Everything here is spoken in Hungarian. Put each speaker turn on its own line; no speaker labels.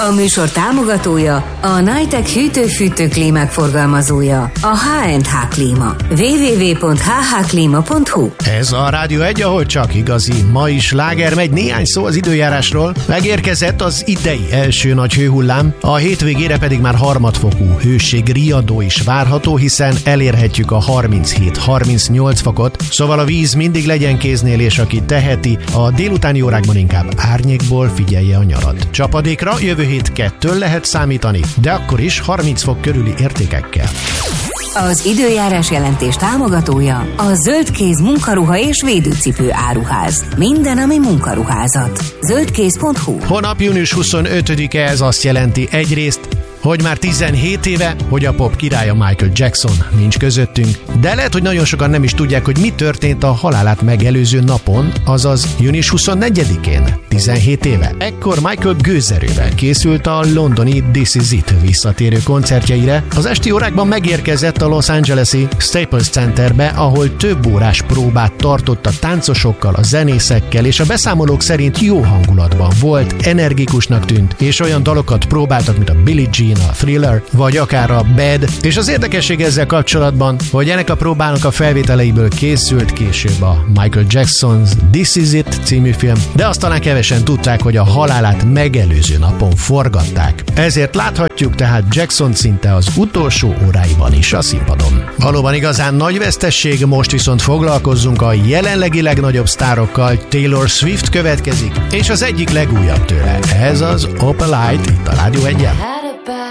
A műsor támogatója a Nitec hűtő-fűtő klímák forgalmazója, a H&H Klíma. www.hhklima.hu.
Ez a Rádió 1, ahol csak igazi mai sláger megy. Néhány szó az időjárásról. Megérkezett az idei első nagy hőhullám, a hétvégére pedig már harmadfokú hőségriadó is várható, hiszen elérhetjük a 37-38 fokot, szóval a víz mindig legyen kéznél, és aki teheti, a délutáni órákban inkább árnyékból figyelje a nyarat. Csapadékra jövő hét 2 lehet számítani, de akkor is 30 fok körüli értékekkel.
Az időjárás jelentés támogatója a Zöldkéz munkaruha és védőcipő áruház. Minden, ami munkaruházat. Zöldkéz.hu.
Holnap június 25-e, ez azt jelenti egyrészt, hogy már 17 éve, hogy a pop királya Michael Jackson nincs közöttünk, de lehet, hogy nagyon sokan nem is tudják, hogy mi történt a halálát megelőző napon, azaz június 24-én, 17 éve. Ekkor Michael gőzerővel készült a londoni This Is It visszatérő koncertjeire. Az esti órákban megérkezett a Los Angeles-i Staples Centerbe, ahol több órás próbát tartott a táncosokkal, a zenészekkel, és a beszámolók szerint jó hangulatban volt, energikusnak tűnt, és olyan dalokat próbáltak, mint a Billie Jean, a Thriller, vagy akár a Bad, és az érdekesség ezzel kapcsolatban, hogy ennek a próbának a felvételeiből készült később a Michael Jackson's This Is It című film, de azt talán kevesen tudták, hogy a halálát megelőző napon forgatták. Ezért láthatjuk tehát Jackson szinte az utolsó óráiban is a színpadon. Valóban igazán nagy vesztesség, most viszont foglalkozzunk a jelenlegi legnagyobb sztárokkal. Taylor Swift következik, és az egyik legújabb tőle. Ez az Opalite itt a Rádió 1-en.